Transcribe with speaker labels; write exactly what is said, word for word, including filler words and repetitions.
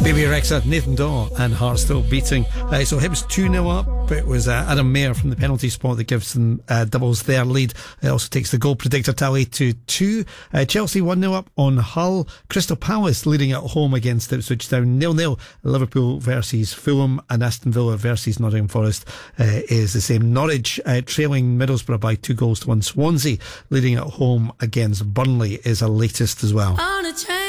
Speaker 1: Baby Rexa, Nathan Daw and Heart Still Beating. Uh, so Hibs two nil up. It was uh, Adam Mayer from the penalty spot that gives them uh, doubles their lead. It also takes the goal predictor tally to two. Uh, Chelsea one nil up on Hull. Crystal Palace leading at home against Ipswich Town nil nil. Liverpool versus Fulham, and Aston Villa versus Nottingham Forest uh, is the same. Norwich uh, trailing Middlesbrough by two goals to one. Swansea leading at home against Burnley is a latest as well.
Speaker 2: On a train.